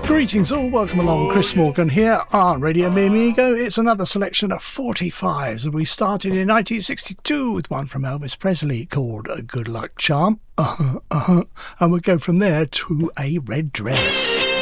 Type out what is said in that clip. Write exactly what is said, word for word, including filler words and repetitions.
Greetings all, welcome along, Chris Morgan here on Radio Me Amigo. It's another selection of forty-fives, and we started in nineteen sixty-two with one from Elvis Presley called A Good Luck Charm. Uh-huh, uh-huh. And we'll go from there to A Red Dress.